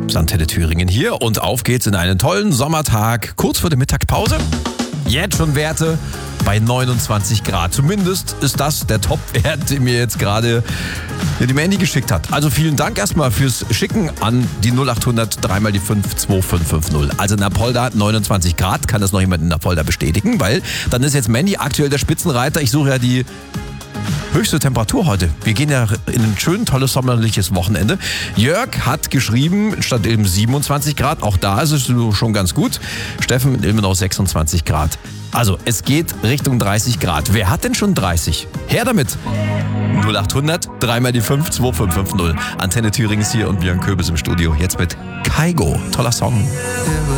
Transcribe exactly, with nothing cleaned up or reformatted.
ist Antenne Thüringen hier und auf geht's in einen tollen Sommertag, kurz vor der Mittagspause. Jetzt schon Werte bei neunundzwanzig Grad. Zumindest ist das der Top-Wert, den mir jetzt gerade die Mandy geschickt hat. Also vielen Dank erstmal fürs Schicken an die null acht hundert drei mal die fünf zwei fünf fünf null. Also in Apolda neunundzwanzig Grad. Kann das noch jemand in Apolda bestätigen? Weil dann ist jetzt Mandy aktuell der Spitzenreiter. Ich suche ja die höchste Temperatur heute. Wir gehen ja in ein schön tolles sommerliches Wochenende. Jörg hat geschrieben, statt eben siebenundzwanzig Grad, auch da ist es schon ganz gut. Steffen in Ilmenau sechsundzwanzig Grad. Also es geht Richtung dreißig Grad. Wer hat denn schon dreißig? Her damit! null acht hundert drei mal die fünf zwei fünf fünf null. Antenne Thüringen ist hier und Björn Köbis im Studio. Jetzt mit Kaigo. Toller Song.